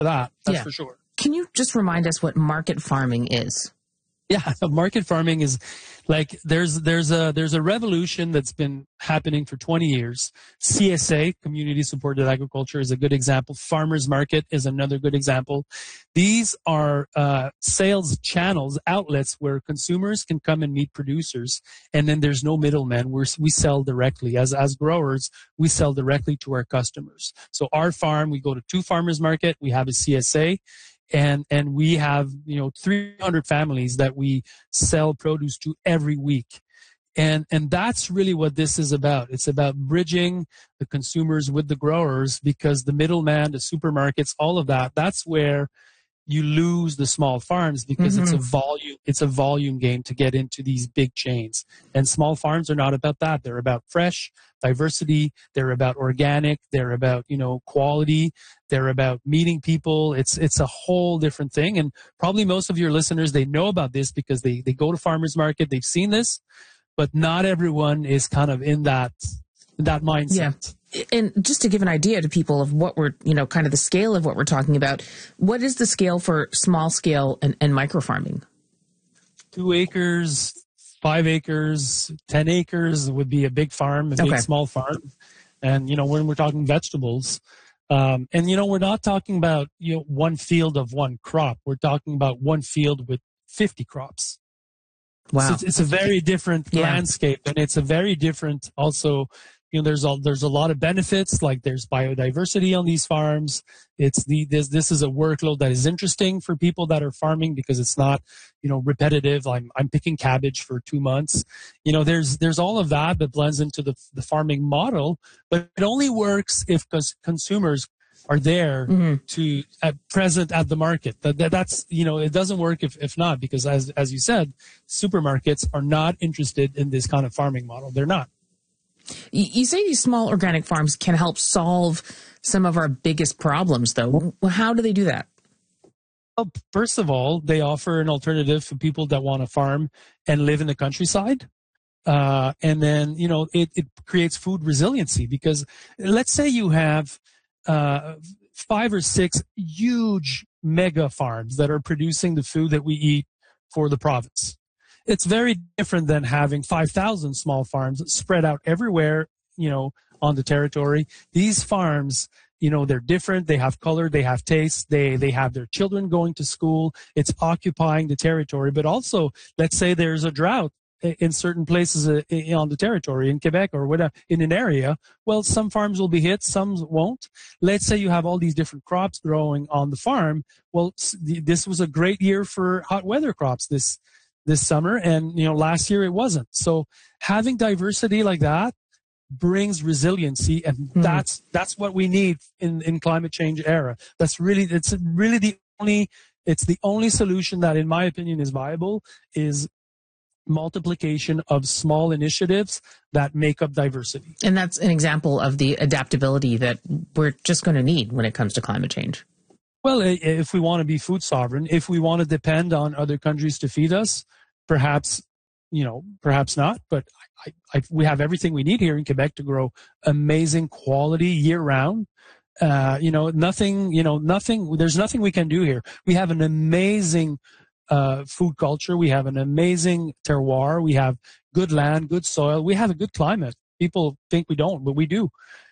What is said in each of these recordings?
That's for sure. Can you just remind us what market farming is? Yeah, market farming is like there's a revolution that's been happening for 20 years. CSA, community supported agriculture, is a good example. Farmers market is another good example. These are sales channels, outlets where consumers can come and meet producers, and then there's no middleman. We sell directly as growers. We sell directly to our customers. So our farm, we go to 2 farmers market. We have a CSA. And we have, 300 families that we sell produce to every week. And that's really what this is about. It's about bridging the consumers with the growers, because the middleman, the supermarkets, all of that, that's where you lose the small farms, because it's a volume game to get into these big chains. And small farms are not about that. They're about fresh, diversity, they're about organic, they're about, quality, they're about meeting people. It's a whole different thing. And probably most of your listeners, they know about this because they go to farmers market, they've seen this, but not everyone is kind of in that mindset. Yeah. And just to give an idea to people of what we're, kind of the scale of what we're talking about, what is the scale for small scale and micro farming? 2 acres, 5 acres, 10 acres would be a big farm, a big small farm. And, when we're talking vegetables, and, we're not talking about, one field of one crop. We're talking about one field with 50 crops. Wow. So it's a very different landscape, and it's a very different also. There's a lot of benefits, like there's biodiversity on these farms. This is a workload that is interesting for people that are farming, because it's not, repetitive. I'm picking cabbage for 2 months. There's all of that blends into the farming model, but it only works if consumers are there to present at the market. That's it doesn't work if not, because as you said, supermarkets are not interested in this kind of farming model. They're not. You say these small organic farms can help solve some of our biggest problems, though. Well, how do they do that? Well, first of all, they offer an alternative for people that want to farm and live in the countryside. And then, it creates food resiliency, because let's say you have 5 or 6 huge mega farms that are producing the food that we eat for the province. It's very different than having 5,000 small farms spread out everywhere, on the territory. These farms, they're different. They have color, they have taste, they have their children going to school. It's occupying the territory. But also, let's say there's a drought in certain places on the territory, in Quebec or whatever, in an area. Well, some farms will be hit, some won't. Let's say you have all these different crops growing on the farm. Well, this was a great year for hot weather crops this summer, and last year it wasn't. So having diversity like that brings resiliency, and that's what we need in climate change era. It's the only solution that, in my opinion, is viable, is multiplication of small initiatives that make up diversity. And that's an example of the adaptability that we're just going to need when it comes to climate change. Well, if we want to be food sovereign, if we want to depend on other countries to feed us, perhaps not. But we have everything we need here in Quebec to grow amazing quality year round. Nothing. There's nothing we can do here. We have an amazing food culture. We have an amazing terroir. We have good land, good soil. We have a good climate. People think we don't, but we do.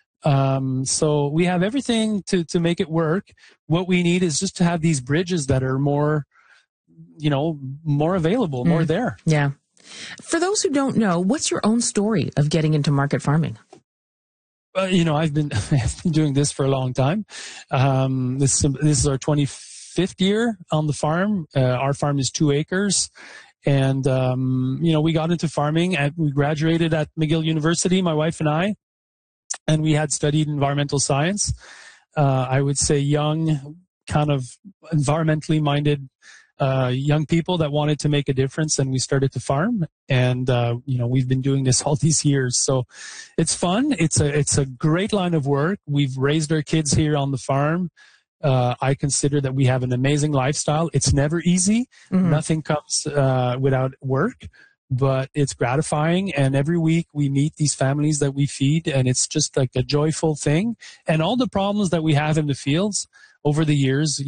So we have everything to make it work. What we need is just to have these bridges that are more available, more there. Yeah. For those who don't know, what's your own story of getting into market farming? I've been doing this for a long time. This is our 25th year on the farm. Our farm is 2 acres. And, we got into farming and we graduated at McGill University, my wife and I. And we had studied environmental science. I would say young, kind of environmentally minded young people that wanted to make a difference, and we started to farm. And we've been doing this all these years, so it's fun. It's a great line of work. We've raised our kids here on the farm. I consider that we have an amazing lifestyle. It's never easy. Nothing comes without work. But it's gratifying, and every week we meet these families that we feed, and it's just like a joyful thing. And all the problems that we have in the fields over the years,